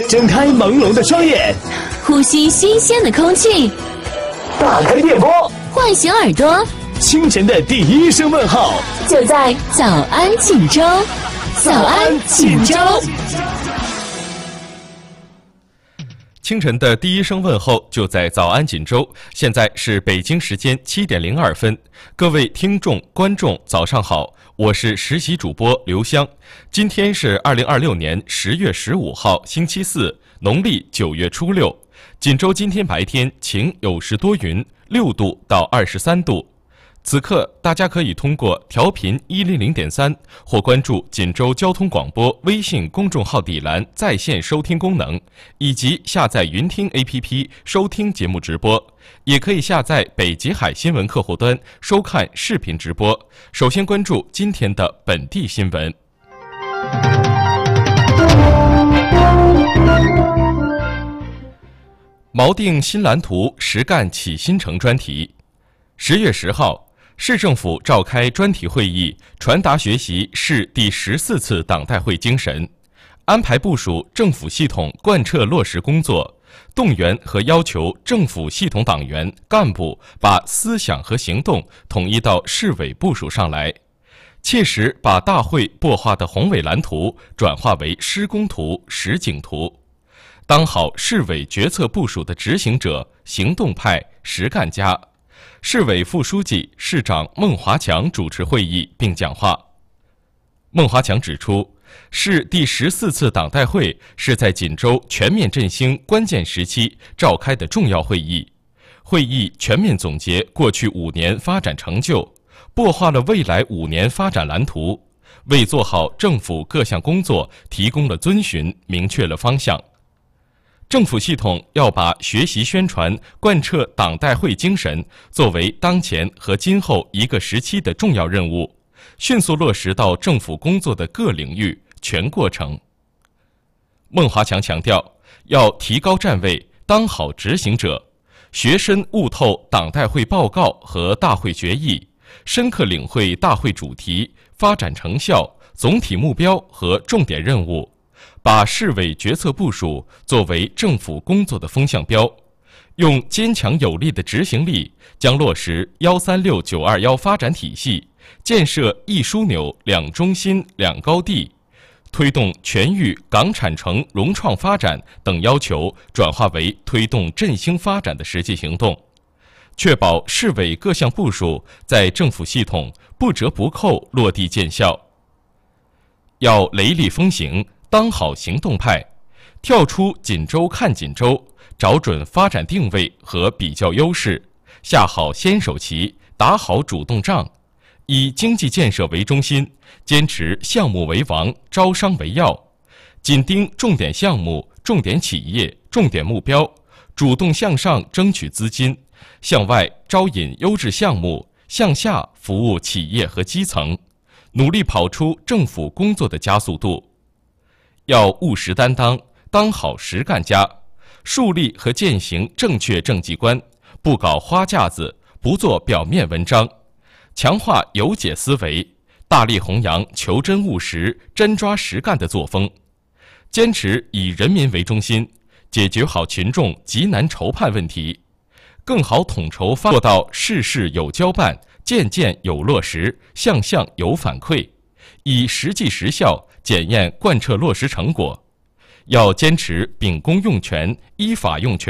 睁开朦胧的双眼， 呼吸新鲜的空气， 打开电波， 唤醒耳朵。 清晨的第一声问候， 就在早安锦州。早安锦州。 清晨的第一声问候就在早安锦州。现在是北京时间7点02分，各位听众、观众，早上好，我是实习主播刘湘。今天是2026年10月15号，星期四，农历9月初6。锦州今天白天晴有时多云，6度到23度。此刻，大家可以通过调频100.3或关注锦州交通广播微信公众号底栏在线收听功能，以及下载云听 APP 收听节目直播，也可以下载北极海新闻客户端收看视频直播。首先关注今天的本地新闻。锚定新蓝图，实干启新城专题。10月10号。市政府召开专题会议，传达学习市第14次党代会精神，安排部署政府系统贯彻落实工作，动员和要求政府系统党员干部把思想和行动统一到市委部署上来，切实把大会擘画的宏伟蓝图转化为施工图、实景图，当好市委决策部署的执行者、行动派、实干家。市委副书记、市长孟华强主持会议并讲话。孟华强指出，市第14次党代会是在锦州全面振兴关键时期召开的重要会议，会议全面总结过去5年发展成就，擘画了未来5年发展蓝图，为做好政府各项工作提供了遵循，明确了方向。政府系统要把学习宣传、贯彻党代会精神作为当前和今后一个时期的重要任务，迅速落实到政府工作的各领域、全过程。孟华强强调，要提高站位，当好执行者，学深悟透党代会报告和大会决议，深刻领会大会主题、发展成效、总体目标和重点任务，把市委决策部署作为政府工作的风向标，用坚强有力的执行力，将落实136、921发展体系，建设一枢纽、2中心、2高地，推动全域港产城融创发展等要求转化为推动振兴发展的实际行动，确保市委各项部署在政府系统不折不扣落地见效。要雷厉风行，当好行动派，跳出锦州看锦州，找准发展定位和比较优势，下好先手棋，打好主动仗，以经济建设为中心，坚持项目为王、招商为要，紧盯重点项目、重点企业、重点目标，主动向上争取资金，向外招引优质项目，向下服务企业和基层，努力跑出政府工作的加速度。要务实担当，当好实干家，树立和践行正确政绩观，不搞花架子，不做表面文章，强化有解思维，大力弘扬求真务实、真抓实干的作风，坚持以人民为中心，解决好群众急难愁盼问题，更好统筹做到事事有交办、件件有落实、项项有反馈，以实际实效检验贯彻落实成果。要坚持秉公用权、依法用权，